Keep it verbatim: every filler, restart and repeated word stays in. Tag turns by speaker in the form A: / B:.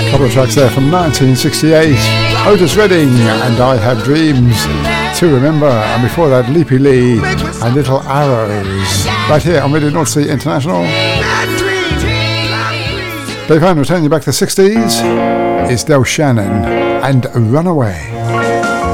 A: Couple of tracks there from nineteen sixty-eight. Otis Redding and I Have Dreams to Remember, and before that Leapy Lee and Little Arrows. Right here on Radio North Sea International. Dave Hine returning you back to the sixties. It's Del Shannon and Runaway.